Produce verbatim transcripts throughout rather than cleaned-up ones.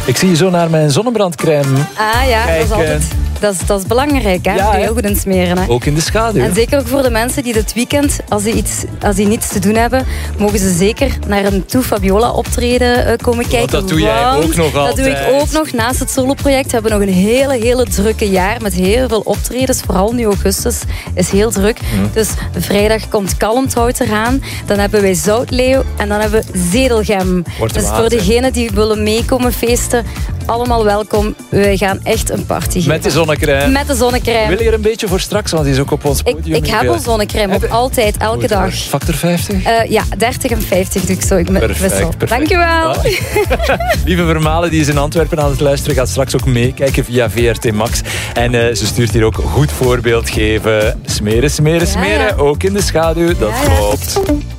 Ik zie je zo naar mijn zonnebrandcrème Ah ja, kijken. dat is altijd... Dat is, dat is belangrijk, hè? Ja, Doe je hè? heel goed in smeren. Hè? Ook in de schaduw. En zeker ook voor de mensen die dit weekend, als die, iets, als die niets te doen hebben, mogen ze zeker naar een To Fabiola optreden uh, komen kijken. Want dat doe jij want ook nog dat altijd. doe ik ook nog naast het soloproject. We hebben nog een hele, hele drukke jaar met heel veel optredens. Vooral nu augustus is heel druk. Mm. Dus vrijdag komt Kalmthout eraan. Dan hebben wij Zoutleeuw en dan hebben we Zedelgem. Wordt dus water. voor degenen die willen meekomen feesten, allemaal welkom. Wij gaan echt een party geven. Met de zonnecrème. Met de zonnecrème. Wil je er een beetje voor straks, want die is ook op ons Ik, podium. ik heb al zonnecrème, op altijd, elke Goed, dag. Factor vijftig? Uh, ja, dertig en vijftig doe ik zo. Ik ben Perfect, wissel. perfect. Dankjewel. Ah. Lieve Vermalen, die is in Antwerpen aan het luisteren, gaat straks ook meekijken via V R T Max. En uh, ze stuurt hier ook goed voorbeeld geven. Smeren, smeren, Ja, smeren. ja. Ook in de schaduw, dat Ja, ja. klopt.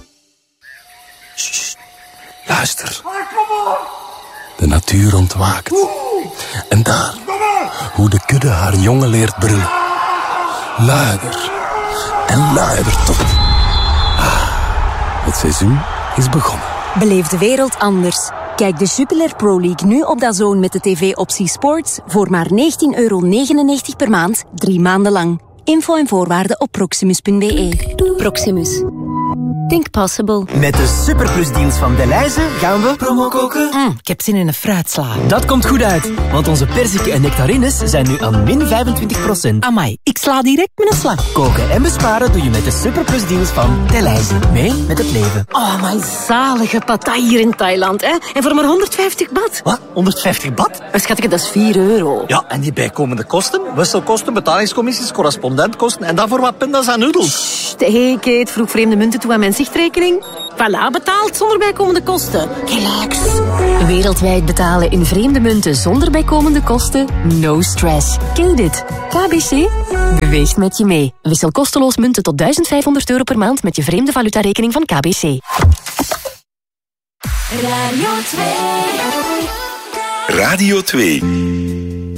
Sst, luister. De natuur ontwaakt. En daar, hoe de kudde haar jongen leert brullen. Luider en luider tot. Ah, het seizoen is begonnen. Beleef de wereld anders. Kijk de Jupiler Pro League nu op DAZN met de tv-optie Sports voor maar negentien euro negenennegentig per maand, drie maanden lang. Info en voorwaarden op proximus punt b e. Proximus. Think possible. Met de superplusdeals van Delhaize gaan we promo koken. Mm, ik heb zin in een fruitsla. Dat komt goed uit, want onze perziken en nectarines zijn nu aan min vijfentwintig procent. Amai, ik sla direct met een slag. Koken en besparen doe je met de superplusdeals van Delhaize. Mee met het leven. Oh, mijn zalige pattaya hier in Thailand, hè? En voor maar honderdvijftig baht. Wat? honderdvijftig baht? Maar schatje, dat is vier euro. Ja, en die bijkomende kosten? Wisselkosten, betalingscommissies, correspondentkosten en dan voor wat pinda's en noedels. Sst, hey Kate, vroeg vreemde munten toe aan mijn zichtrekening. Voilà, betaald zonder bijkomende kosten. Relax. Wereldwijd betalen in vreemde munten zonder bijkomende kosten? No stress. Ken je dit? K B C beweegt met je mee. Wissel kosteloos munten tot duizend vijfhonderd euro per maand met je vreemde valutarekening van K B C. Radio twee. Radio twee.